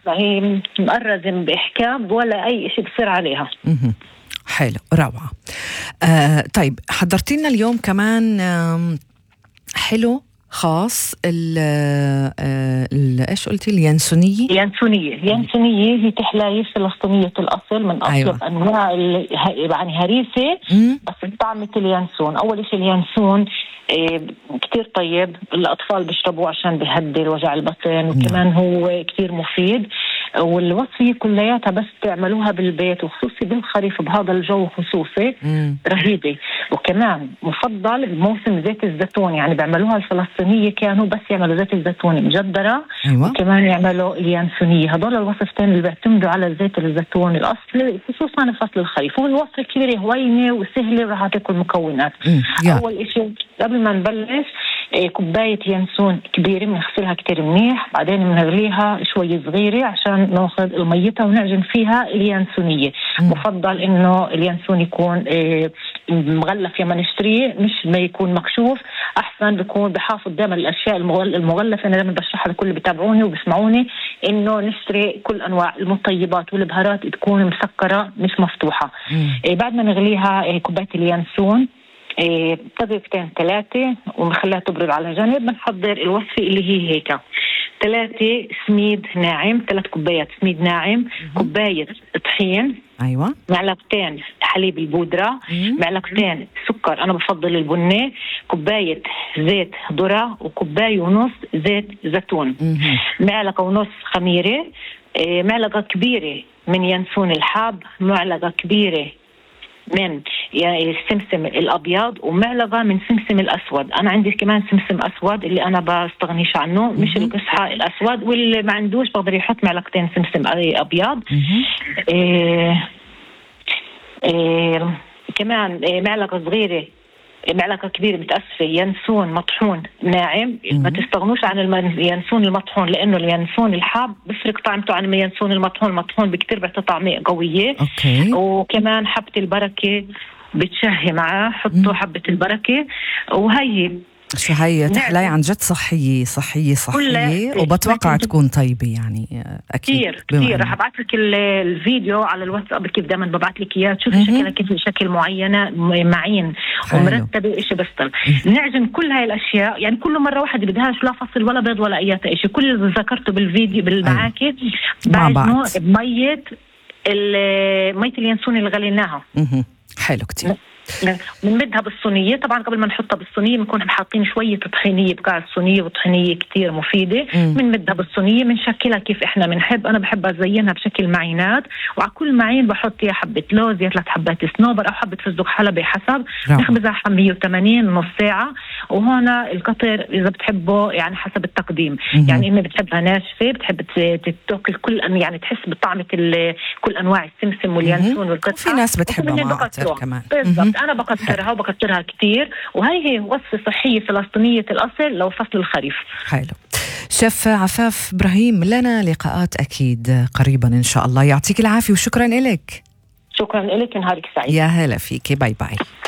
هي مقرزة بإحكام ولا أي شيء بصير عليها. حلو، روعة. طيب حضرتي لنا اليوم كمان حلو خاص ايش قلتي؟ اليانسونية. اليانسونية هي تحلاية فلسطينية الأصل من أصل أيوة. أنواع يعني هريسة بس بطعمة اليانسون. أول شيء اليانسون كتير طيب، الأطفال بيشربوه عشان بيهدي وجع البطن، وكمان هو كتير مفيد. والوصفة كلياتها بس تعملوها بالبيت، وخصوصي بالخريف بهذا الجو خصوصي رهيبة. وكمان مفضل بموسم زيت الزيتون، يعني بيعملوها الفلسطينية كانوا بس يعملوا زيت الزيتون مجدرة. أيوة. وكمان يعملوا اليانسونية. هذول الوصفتين اللي بيعتمدوا على زيت الزيتون الأصلي خصوصا في فصل الخريف. والوصفة كبيرة هوينة وسهلة وراح تعطيكم المكونات. أول إشي قبل ما نبلش كوباية ينسون كبيرة بنغسلها كتير منيح، بعدين بنغليها شوي صغيرة عشان ناخذ الميتها ونعجن فيها اليانسونية. مفضل إنه اليانسون يكون مغلف لما نشتريه، مش ما يكون مكشوف. أحسن بيكون بحافظ دائما الأشياء المغلفة. أنا دائما بشرحها لكل اللي بتابعوني وبسمعوني إنه نشتري كل أنواع المطيبات والبهارات تكون مسكرة مش مفتوحة. بعد ما نغليها كوباية اليانسون دقيقتين 3 ونخليها تبرد على جنب. بنحضر الوصفة اللي هي هيك: 3 سميد ناعم، 3 كوبايات سميد ناعم، كوباية طحين، أيوة، معلقتين حليب البودرة، معلقتين سكر أنا بفضل البني، كوباية زيت ذرة، وكوباية ونص زيت زيتون، معلقة ونص خميرة، معلقة كبيرة من ينسون الحاب، معلقة كبيرة من السمسم الأبيض، ومعلقة من سمسم الأسود. أنا عندي كمان سمسم أسود اللي أنا بستغنيش عنه، مش القصحى الأسود. واللي ما عندوش بقدر يحط معلقتين سمسم أبيض. كمان معلقة صغيرة، معلقة كبيرة متأسفة ينسون مطحون ناعم. ما تستغنوش عن اليانسون المطحون، لأنه اليانسون الحاب بفرق طعمته عن اليانسون المطحون. المطحون بكتير بيعطي طعمة قوية. وكمان حبة البركة بتشهي معاه، حطوا حبة البركة. وهي شو هي تحلاي عن جد صحية وبتوقع تكون طيبة يعني. أكيد كتير. رح أبعث لك الفيديو على الواتساب كيف دائما ببعث لك إياه، تشوفي شكلها كيف بشكل معينة معين ومرتبة إشي بسطل. نعجن كل هاي الأشياء يعني كل مرة واحدة بدهاش لا فصل ولا بيض ولا أي إشي. كل اللي ذكرته بالفيديو بالمعاكي بعجنه بمية اليانسون اللي غليناها. حلو كتير. بنمدها بالصينية. طبعا قبل ما نحطها بالصينية بنكون حاطين شوية طحينية بقاع الصينية، وطحينية كتير مفيدة. بنمدها بالصينية بنشكلها كيف احنا بنحب. انا بحب ازينها بشكل معينات، وعلى كل معين بحط يا حبة لوز يا 3 حبات صنوبر او حبة فستق حلبي حسب. نخبزها 180 نص ساعة. وهنا القطر اذا بتحبه يعني حسب التقديم. يعني إما بتحبها ناشفة، بتحب تاكل كل يعني تحس بطعمة كل انواع السمسم واليانسون والقطع. في ناس بتحبها معطر كمان. بالضبط. أنا بكترها كتير. وهي هي وصفة صحية فلسطينية الأصل لو فصل الخريف. حلو. شيف عفاف إبراهيم، لنا لقاءات أكيد قريبا إن شاء الله. يعطيك العافية وشكرا لك. شكرا لك، نهارك سعيد. يا هلا فيك، باي باي.